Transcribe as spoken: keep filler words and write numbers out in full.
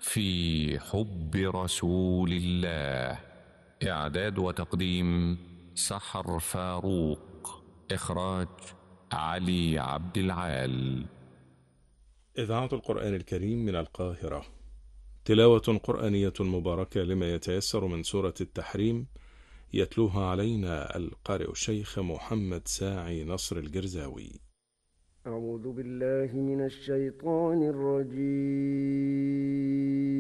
في حب رسول الله. إعداد وتقديم سحر فاروق. إخراج علي عبد العال. إذاعة القرآن الكريم من القاهرة. تلاوة قرآنية مباركة لما يتيسر من سورة التحريم، يتلوها علينا القارئ الشيخ محمد ساعي نصر الجرزاوي. أعوذ بالله من الشيطان الرجيم.